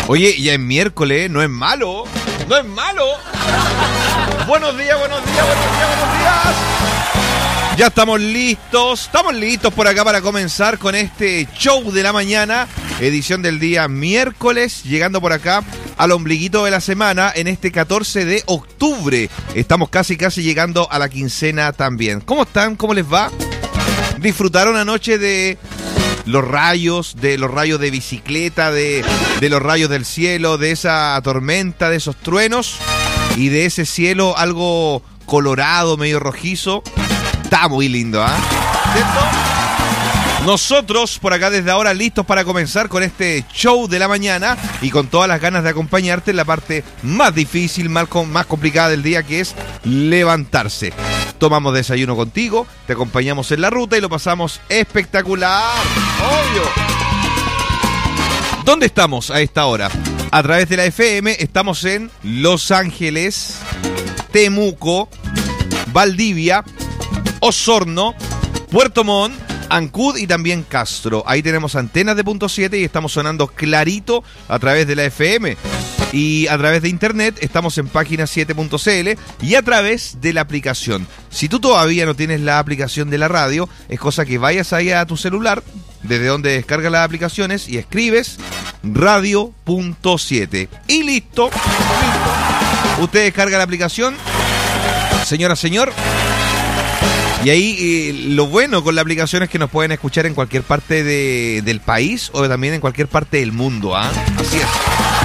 Oye, ya es miércoles, no es malo. No es malo. Buenos días, buenos días, buenos días, buenos días. Ya estamos listos por acá para comenzar con este show de la mañana, edición del día miércoles, llegando por acá al ombliguito de la semana en este 14 de octubre. Estamos casi llegando a la quincena también. ¿Cómo están? ¿Cómo les va? ¿Disfrutaron anoche de los rayos de bicicleta, de los rayos del cielo, de esa tormenta, de esos truenos y de ese cielo algo colorado, medio rojizo? Está muy lindo, ¿ah? ¿Cierto? Nosotros por acá desde ahora listos para comenzar con este show de la mañana y con todas las ganas de acompañarte en la parte más difícil, más complicada del día, que es levantarse. Tomamos desayuno contigo, te acompañamos en la ruta y lo pasamos espectacular. ¡Obvio! ¿Dónde estamos a esta hora? A través de la FM estamos en Los Ángeles, Temuco, Valdivia, Osorno, Puerto Montt, Ancud y también Castro. Ahí tenemos antenas de .7 y estamos sonando clarito a través de la FM. Y a través de internet estamos en página 7.cl y a través de la aplicación. Si tú todavía no tienes la aplicación de la radio, es cosa que vayas ahí a tu celular, desde donde descargas las aplicaciones, y escribes radio.7. Y listo. Usted descarga la aplicación, señora, señor. Y ahí lo bueno con la aplicación es que nos pueden escuchar en cualquier parte del país o también en cualquier parte del mundo, ¿ah? Así es.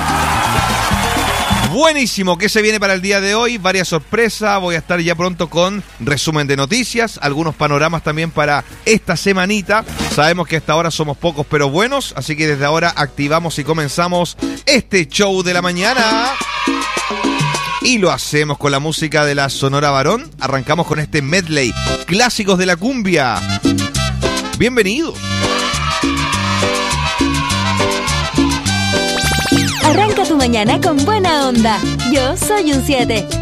Buenísimo, ¿qué se viene para el día de hoy? Varias sorpresas, voy a estar ya pronto con resumen de noticias, algunos panoramas también para esta semanita. Sabemos que hasta ahora somos pocos pero buenos, así que desde ahora activamos y comenzamos este show de la mañana. Y lo hacemos con la música de la Sonora Varón. Arrancamos con este medley, clásicos de la cumbia. Bienvenidos. Arranca tu mañana con buena onda. Yo soy un 7.